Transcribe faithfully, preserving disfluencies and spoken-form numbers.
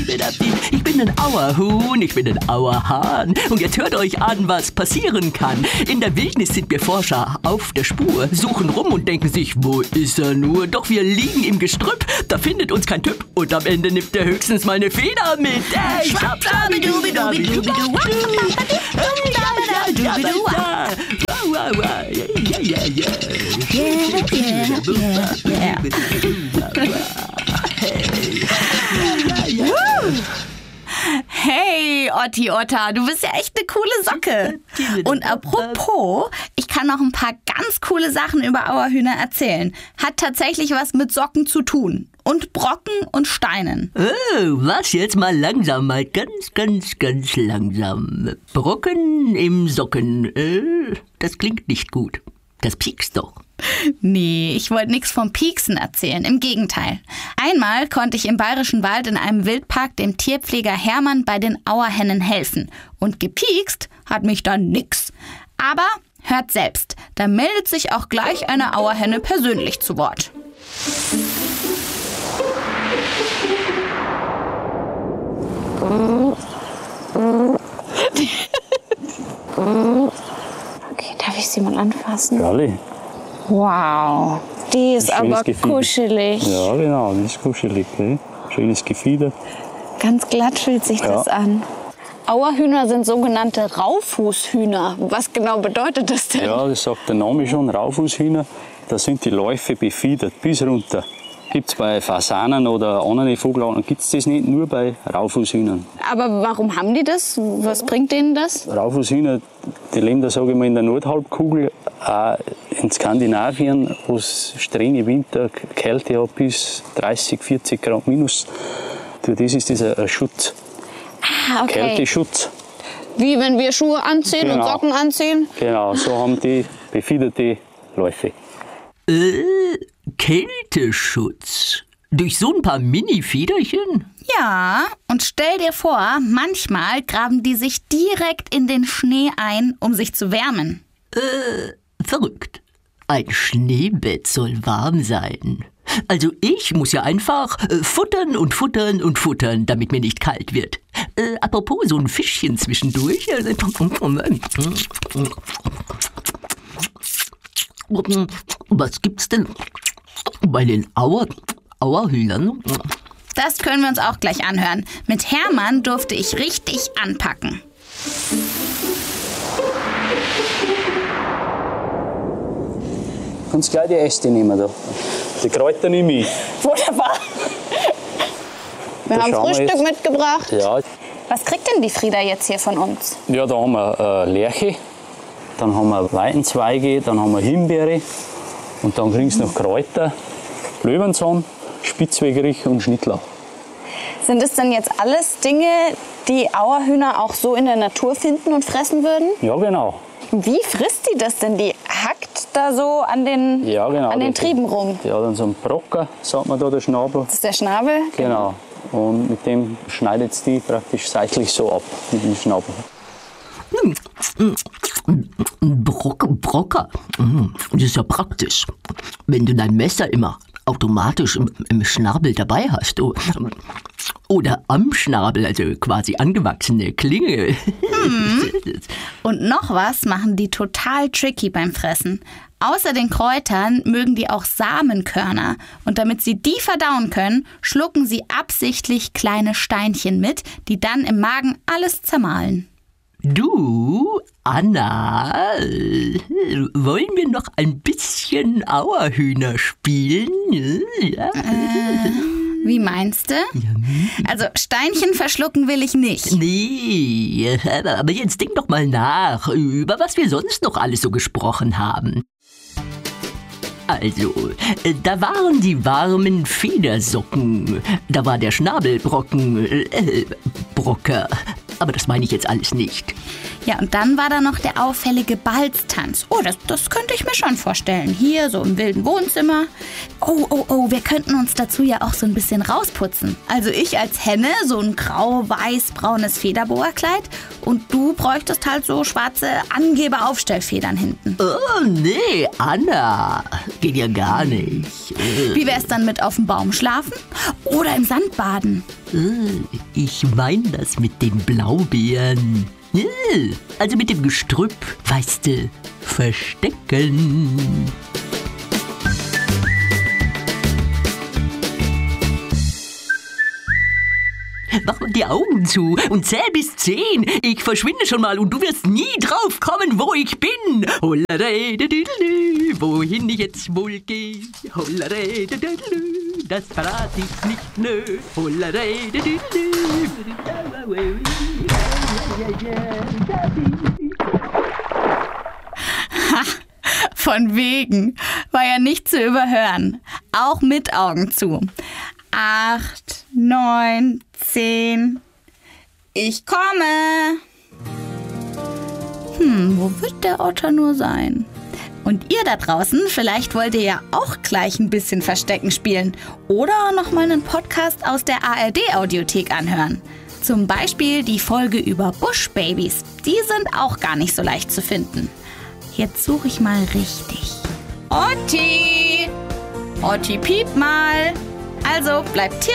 Ich bin ein Auerhuhn, ich bin ein Auerhahn. Und jetzt hört euch an, was passieren kann. In der Wildnis sind wir Forscher auf der Spur, suchen rum und denken sich, wo ist er nur? Doch wir liegen im Gestrüpp, da findet uns kein Typ. Und am Ende nimmt er höchstens mal eine Feder mit. Hey, schwapp, schwapp, dubi, dubi, dubi, Hey, Otti Otter, du bist ja echt eine coole Socke. Und apropos, ich kann noch ein paar ganz coole Sachen über Auerhühner erzählen. Hat tatsächlich was mit Socken zu tun. Und Brocken und Steinen. Oh, was jetzt mal langsam, mal ganz, ganz, ganz langsam. Brocken im Socken. Äh, das klingt nicht gut. Das piekst doch. Nee, ich wollte nichts vom Pieksen erzählen. Im Gegenteil. Einmal konnte ich im Bayerischen Wald in einem Wildpark dem Tierpfleger Hermann bei den Auerhennen helfen. Und gepiekst hat mich dann nix. Aber hört selbst, da meldet sich auch gleich eine Auerhenne persönlich zu Wort. Okay, darf ich sie mal anfassen? Galli. Wow, die ist aber Gefieder. Kuschelig. Ja, genau, die ist kuschelig. Okay? Schönes Gefieder. Ganz glatt fühlt sich Ja. das an. Auerhühner sind sogenannte Raufußhühner. Was genau bedeutet das denn? Ja, das sagt der Name schon, Raufußhühner. Da sind die Läufe befiedert, bis runter. Gibt es bei Fasanen oder anderen Vogelarten, gibt es das nicht, nur bei Raufußhühnern. Aber warum haben die das? Was bringt denen das? Raufußhühner, die leben da, sage ich mal, in der Nordhalbkugel, auch in Skandinavien, wo es strenge Winter, Kälte hat bis dreißig, vierzig Grad minus. Durch das ist das ein Schutz, Ah, okay. Kälteschutz. Wie wenn wir Schuhe anziehen Genau. und Socken anziehen? Genau, so haben die befiederte Läufe. Äh, Kälteschutz. Durch so ein paar Mini-Fiederchen? Ja, und stell dir vor, manchmal graben die sich direkt in den Schnee ein, um sich zu wärmen. Äh, verrückt. Ein Schneebett soll warm sein. Also ich muss ja einfach äh, futtern und futtern und futtern, damit mir nicht kalt wird. Äh, apropos so ein Fischchen zwischendurch. Äh, was gibt's denn bei den Auer, Auerhühnern? Das können wir uns auch gleich anhören. Mit Hermann durfte ich richtig anpacken. Kannst gleich die Äste nehmen da. Die Kräuter nehme ich. Wunderbar. Wir Da haben schauen wir Frühstück jetzt. mitgebracht. Ja, Was kriegt denn die Frieda jetzt hier von uns? ja, da haben wir äh, Lerche, dann haben wir Weidenzweige, dann haben wir Himbeere und dann kriegst du noch Kräuter, Löwenzahn, Spitzwegerich und Schnittlauch. Sind es denn jetzt alles Dinge, die Auerhühner auch so in der Natur finden und fressen würden? Ja, genau. Wie frisst die das denn? Die hackt da so an den, Ja, genau. an den Die- Trieben rum. Ja, dann so ein Brocker, sagt man da, der Schnabel. Das ist der Schnabel. Genau. Und mit dem schneidet es die praktisch seitlich so ab, mit dem Schnabel. Brock, Brocker. Mm, das ist ja praktisch. Wenn du dein Messer immer automatisch im, im Schnabel dabei hast. Oh, oder am Schnabel, also quasi angewachsene Klinge. Und noch was machen die total tricky beim Fressen. Außer den Kräutern mögen die auch Samenkörner. Und damit sie die verdauen können, schlucken sie absichtlich kleine Steinchen mit, die dann im Magen alles zermahlen. Du, Anna, wollen wir noch ein bisschen Auerhühner spielen? Ja. Wie meinst du? Also Steinchen verschlucken will ich nicht. Nee, aber, aber jetzt denk doch mal nach, über was wir sonst noch alles so gesprochen haben. Also, da waren die warmen Federsocken, da war der Schnabelbrocken, äh, Brocker. aber das meine ich jetzt alles nicht. Ja, und dann war da noch der auffällige Balztanz. Oh, das, das könnte ich mir schon vorstellen. Hier, so im wilden Wohnzimmer. Oh, oh, oh, wir könnten uns dazu ja auch so ein bisschen rausputzen. Also ich als Henne, so ein grau-weiß-braunes Federboa-Kleid. Und du bräuchtest halt so schwarze Angeber-Aufstellfedern hinten. Oh, nee, Anna. Geht ja gar nicht. Wie wär's dann mit auf dem Baum schlafen? Oder im Sand baden? Ich meine das mit den Blaubeeren. Also mit dem Gestrüpp, weißt du, verstecken. Mach mal die Augen zu und zähl bis zehn. Ich verschwinde schon mal und du wirst nie drauf kommen, wo ich bin. Hollerei, wohin ich jetzt wohl gehe. Hollerei, das verrat ich nicht, nö. Hollerei, Ha, von wegen. War ja nicht zu überhören. Auch mit Augen zu. Acht, neun, zehn. Ich komme. Hm, wo wird der Otter nur sein? Und ihr da draußen, vielleicht wollt ihr ja auch gleich ein bisschen Verstecken spielen oder nochmal einen Podcast aus der A R D-Audiothek anhören. Zum Beispiel die Folge über Buschbabys. Die sind auch gar nicht so leicht zu finden. Jetzt suche ich mal richtig. Otti! Otti, piep mal! Also bleibt hier.